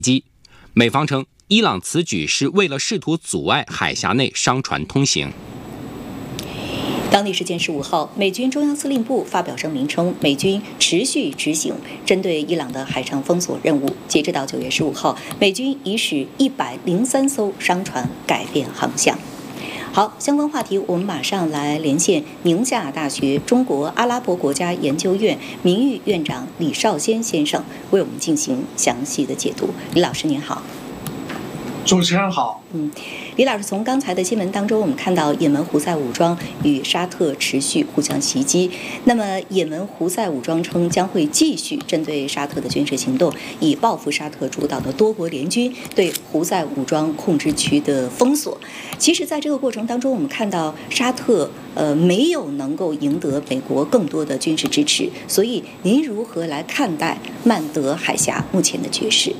机。美方称，伊朗此举是为了试图阻碍海峡内商船通行。 当地时间15号，美军中央司令部发表声明称，美军持续执行针对伊朗的海上封锁任务。截止到9月15号，美军已使103艘商船改变航向。好，相关话题我们马上来连线宁夏大学中国阿拉伯国家研究院名誉院长李少先先生，为我们进行详细的解读。李老师您好。 主持人好。 李老师，从刚才的新闻当中，我们看到也门胡塞武装与沙特持续互相袭击。那么，也门胡塞武装称将会继续针对沙特的军事行动，以报复沙特主导的多国联军对胡塞武装控制区的封锁。其实，在这个过程当中，我们看到沙特没有能够赢得美国更多的军事支持。所以，您如何来看待曼德海峡目前的局势？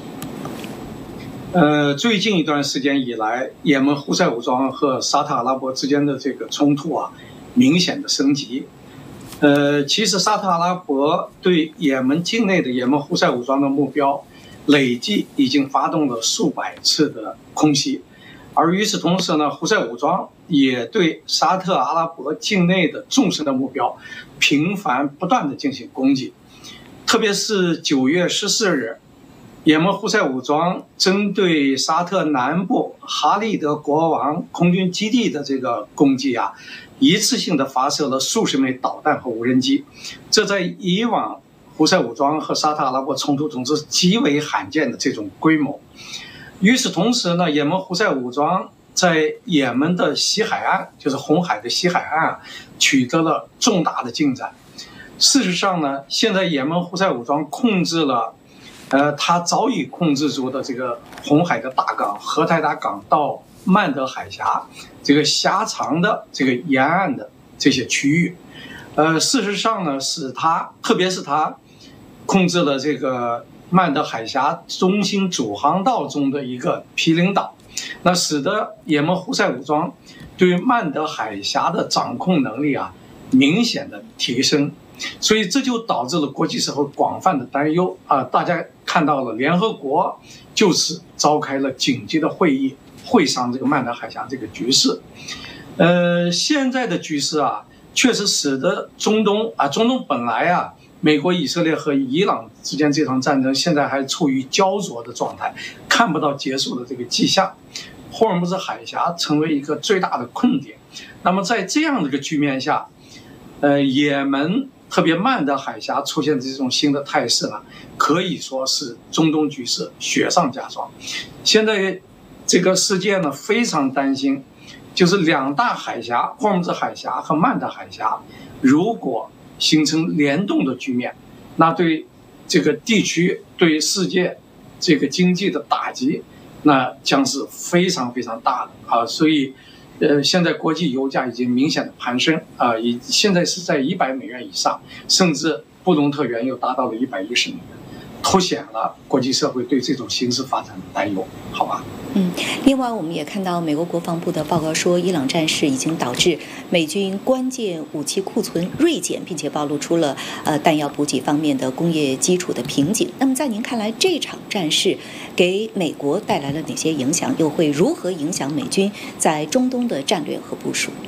最近一段时间以来，也门胡塞武装和沙特阿拉伯之间的这个冲突啊，明显的升级。其实沙特阿拉伯对也门境内的也门胡塞武装的目标，累计已经发动了数百次的空袭，而与此同时呢，胡塞武装也对沙特阿拉伯境内的重视的目标，频繁不断的进行攻击。特别是9月14日。也门胡塞武装针对沙特南部哈利德国王空军基地的这个攻击啊，一次性的发射了数十枚导弹和无人机，这在以往胡塞武装和沙特阿拉伯冲突中是极为罕见的这种规模。与此同时呢，也门胡塞武装在也门的西海岸，就是红海的西海岸取得了重大的进展。事实上呢，现在也门胡塞武装控制了他早已控制住的这个红海的大港荷台达港到曼德海峡这个狭长的这个沿岸的这些区域，事实上呢，特别是他控制了这个曼德海峡中心主航道中的一个毗邻岛，那使得也门胡塞武装对曼德海峡的掌控能力啊明显的提升。所以这就导致了国际社会广泛的担忧啊！大家看到了，联合国就此召开了紧急的会议，会商这个曼德海峡这个局势。现在的局势啊，确实使得中东本来啊，美国、以色列和伊朗之间这场战争现在还处于焦灼的状态，看不到结束的这个迹象。霍尔木兹海峡成为一个最大的困点。那么在这样的一个局面下，也门特别曼德海峡出现这种新的态势呢，可以说是中东局势雪上加霜。现在这个世界呢非常担心，就是两大海峡霍尔木兹海峡和曼德海峡如果形成联动的局面，那对这个地区对世界这个经济的打击，那将是非常非常大的啊！所以现在国际油价已经明显的攀升啊，现在是在$100以上，甚至布伦特原油达到了$110，凸显了国际社会对这种形势发展的担忧，好吧？ 另外我们也看到美国国防部的报告说，伊朗战事已经导致美军关键武器库存锐减，并且暴露出了弹药补给方面的工业基础的瓶颈。那么在您看来，这场战事给美国带来了哪些影响，又会如何影响美军在中东的战略和部署？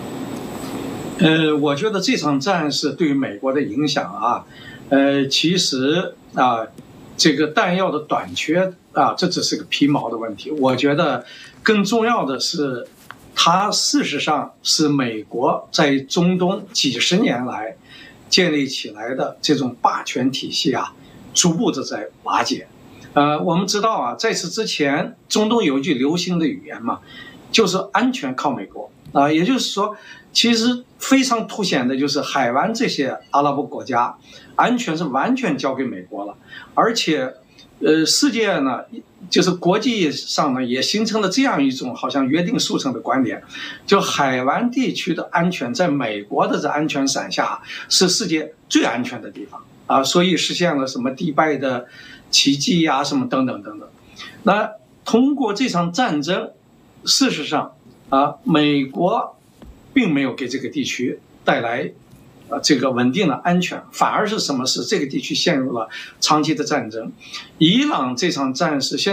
我觉得这场战事对于美国的影响啊，其实啊，这个弹药的短缺啊，这只是个皮毛的问题。我觉得更重要的是，它事实上是美国在中东几十年来建立起来的这种霸权体系啊，逐步的在瓦解。我们知道啊，在此之前，中东有一句流行的语言嘛，就是安全靠美国啊，也就是说，其实非常凸显的就是海湾这些阿拉伯国家，安全是完全交给美国了，而且，世界呢，就是国际上呢，也形成了这样一种好像约定俗成的观点，就海湾地区的安全，在美国的这安全伞下是世界最安全的地方啊，所以实现了什么迪拜的奇迹呀，什么等等等等。那通过这场战争，事实上啊，美国并没有给这个地区带来这个稳定了安全，反而是什么？使这个地区陷入了长期的战争。伊朗这场战事现